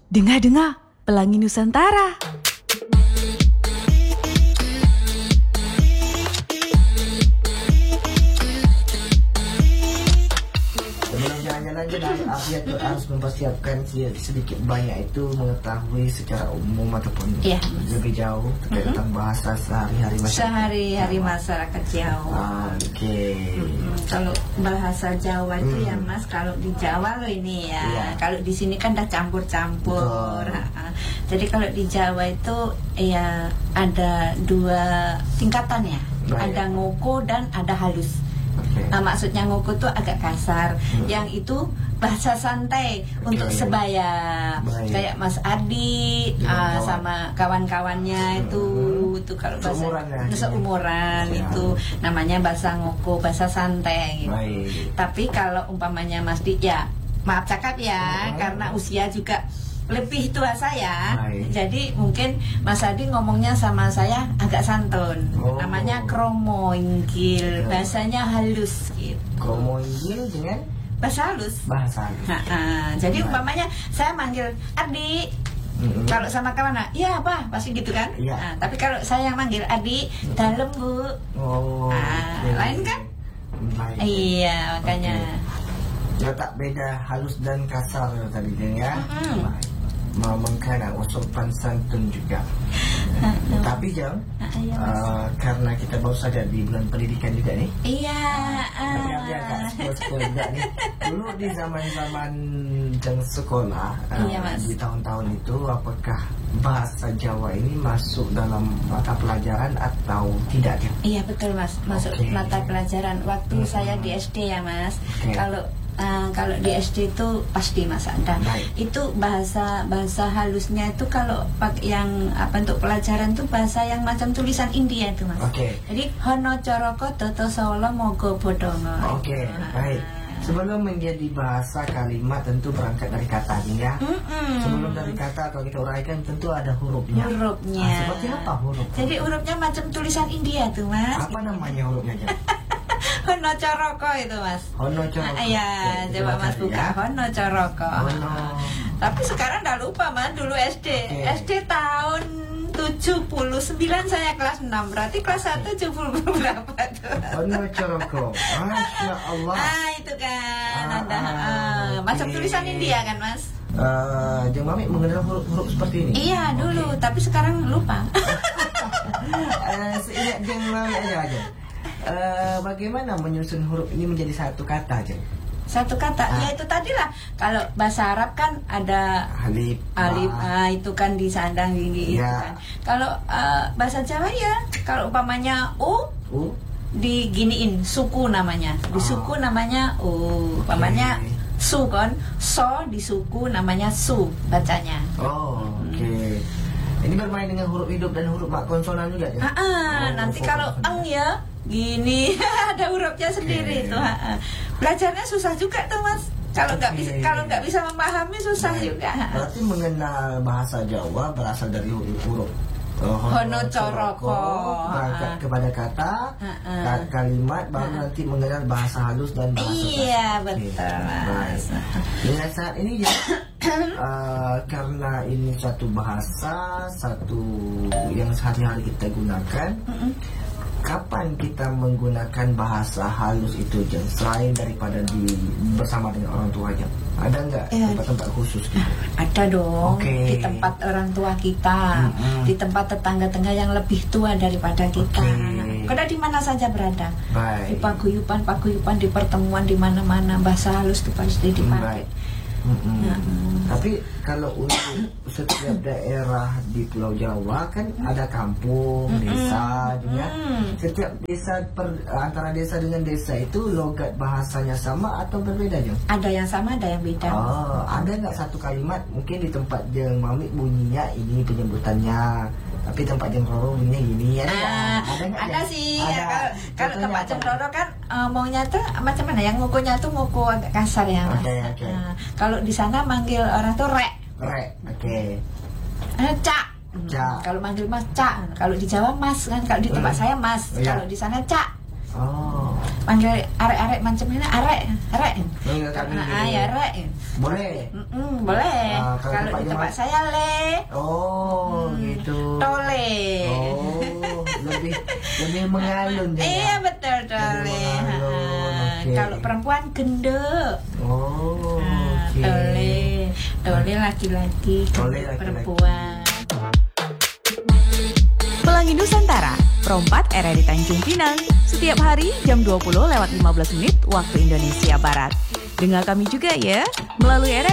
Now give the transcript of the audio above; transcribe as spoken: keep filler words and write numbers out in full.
Dengar-dengar, Pelangi Nusantara. Jalan-jalan Afiat harus mempersiapkan sedikit banyak itu mengetahui secara umum ataupun ya, lebih jauh terkait mm-hmm. tentang bahasa sehari-hari masyarakat. Sehari-hari masyarakat Jawa. Ah, Oke. Okay. Mm-hmm. Kalau bahasa Jawa itu mm. ya Mas, kalau di Jawa loh ini ya. Yeah. Kalau di sini kan udah campur-campur. Jadi kalau di Jawa itu ya ada dua tingkatan ya. Baik. Ada ngoko dan ada halus. Okay. Nah, maksudnya ngoko tuh agak kasar, hmm. yang itu bahasa santai okay. untuk sebaya. Baik. Kayak Mas Adi uh, kawan. sama kawan-kawannya hmm. itu itu kalau bahasa seumuran ya. Itu namanya bahasa ngoko, bahasa santai gitu. Baik. Tapi kalau umpamanya Mas Di, ya maaf cakap ya, hmm. karena usia juga lebih tua saya, Hai. Jadi mungkin Mas Adi ngomongnya sama saya agak santun, oh. namanya kromo inggil, bahasanya halus gitu. Kromo inggil dengan bahasa halus. Bahasa halus. Nah, uh, jadi Hai. umpamanya saya manggil Adi, mm-hmm. kalau sama kawan, iya apa, pasti gitu kan? Iya. Nah, tapi kalau saya yang manggil Adi, mm-hmm. dalam bu, oh, nah, okay. lain kan? Baik. Iya makanya. Okay. Letak beda halus dan kasar tadi ya. Mm-hmm. Memangkan sopan santun juga. uh, uh. Tapi jam uh, iya, uh, karena kita baru saja di bulan pendidikan juga nih. Iya. Tapi uh. ada agak sekolah juga nih. Dulu di zaman-zaman jam sekolah uh, iya, di tahun-tahun itu, apakah bahasa Jawa ini masuk dalam mata pelajaran atau tidak? Iya betul Mas, masuk okay. mata pelajaran. Waktu hmm. saya di S D ya Mas. Okay. Kalau Uh, kalau di S D itu pasti Mas ada. Baik. Itu bahasa bahasa halusnya itu kalau yang apa untuk pelajaran itu bahasa yang macam tulisan India itu Mas. Oke. Okay. Jadi hono coroko toto solo mogo bodongo. Oke. Okay. Uh, Baik. Sebelum menjadi bahasa kalimat tentu berangkat dari katanya ya. Mm-mm. Sebelum dari kata kalau kita uraikan tentu ada hurufnya. Hurufnya. Ah, seperti apa huruf? Jadi hurufnya macam tulisan India tuh Mas. Apa namanya hurufnya? Hono coroko itu Mas. Hono coroko. Ah, iya, ya, coba Mas buka ya. Hono coroko. Hono. Tapi sekarang udah lupa Mas, dulu S D. Okay. S D tahun tujuh puluh sembilan saya kelas enam. Berarti kelas satu tujuh puluh berapa tuh? Hono coroko. Masya Allah. Ah, itu kan ah, ada ah, okay. macam tulisan India kan Mas? Uh, Jeng Mami mengenal huruf-huruf seperti ini? Iya, dulu, okay. tapi sekarang lupa. uh, Seingat Jeng Mami aja aja. Uh, bagaimana menyusun huruf ini menjadi satu kata aja? Satu kata, ah. ya itu tadilah. Kalau bahasa Arab kan ada alif, alif, ah, itu kan disandang gini. Ya. Kan. Kalau uh, bahasa Jawa ya, kalau umpamanya u, u, diginiin suku namanya, di suku oh. namanya u, umpamanya okay. su kan, so di suku namanya su bacanya. Oh, oke. Okay. Hmm. Ini bermain dengan huruf hidup dan huruf mak konsonan juga ya? Ah, ah, oh, nanti kalau eng ya. Gini ada hurufnya sendiri okay. tuh. Belajarnya susah juga tuh Mas. Kalau nggak okay. bisa kalau nggak bisa memahami susah nah, juga. Berarti mengenal bahasa Jawa berasal dari huruf-huruf. Oh, hono coroko berangkat kepada kata uh-uh. kalimat baru uh-uh. nanti mengenal bahasa halus dan bahasa iya betul Mas. Dengan saat ini ya uh, karena ini satu bahasa satu yang sehari-hari kita gunakan. Uh-uh. Kapan kita menggunakan bahasa halus itu Jen? Selain daripada di bersama dengan orang tua aja, ada nggak ya. tempat-tempat khusus gitu? Ada dong. Okay. Di tempat orang tua kita, mm-hmm. di tempat tetangga-tetangga yang lebih tua daripada kita. Okay. Kada di mana saja berada. Baik. Di paguyupan, paguyupan, di pertemuan di mana-mana bahasa halus itu pasti dipakai. Mm-hmm. Mm-hmm. Tapi kalau untuk setiap daerah di Pulau Jawa kan ada kampung, mm-hmm. desa, juga. Mm-hmm. Setiap desa per, antara desa dengan desa itu logat bahasanya sama atau berbeda Jeng? Ada yang sama, ada yang beda. Oh, ada nggak satu kalimat mungkin di tempat Jeng Mami bunyinya ini penyebutannya, tapi tempat Jeng Roro bunyinya gini ya? Ah, ada gak, ada sih. Ada. Ya, kalau, kalau tempat Jeng Roro kan ngomongnya tuh macam mana? Yang ngukunya tuh nguku agak kasar ya. Oke, okay, oke. Okay. Nah, kalau di sana manggil orang tuh rek. Rek, oke. Okay. Eh, cak. Cak. Hmm, kalau manggil mas cak. Kalau di Jawa mas kan. Kalau di tempat hmm. saya mas. Oh, iya. Kalau di sana cak. Oh. panggil arek-arek macam ini arek, arek. Manggil kami Ah, ya arek. boleh. Mm-mm, boleh. Ah, kalau kalau tempat di tempat Jamal- saya le. Oh, gitu. Tole. Oh, lebih lebih mengalun dia. Iya betul tole. mengalun, Ah, oke. Kalau perempuan gendek. Oh, Ah, oke. Tole. Tole laki-laki, Tole gendek laki-laki. perempuan. Pelangi Nusantara, Perempat era di Tanjung Pinang. Setiap hari jam dua puluh lewat lima belas menit waktu Indonesia Barat. Dengar kami juga ya melalui era